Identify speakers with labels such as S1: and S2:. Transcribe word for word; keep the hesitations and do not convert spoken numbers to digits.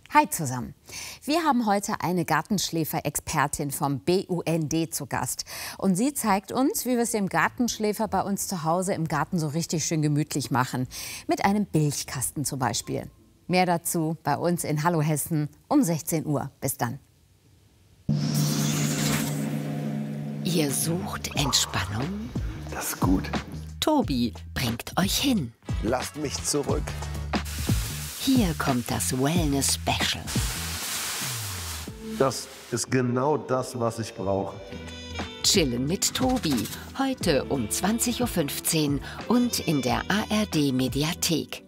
S1: Hi zusammen. Wir haben heute eine Gartenschläfer-Expertin vom B U N D zu Gast. Und sie zeigt uns, wie wir es dem Gartenschläfer bei uns zu Hause im Garten so richtig schön gemütlich machen. Mit einem Bilchkasten zum Beispiel. Mehr dazu bei uns in Hallo Hessen um sechzehn Uhr. Bis dann.
S2: Ihr sucht Entspannung?
S3: Das ist gut.
S2: Tobi bringt euch hin.
S3: Lasst mich zurück.
S2: Hier kommt das Wellness Special.
S3: Das ist genau das, was ich brauche.
S2: Chillen mit Tobi. Heute um zwanzig Uhr fünfzehn und in der A R D Mediathek.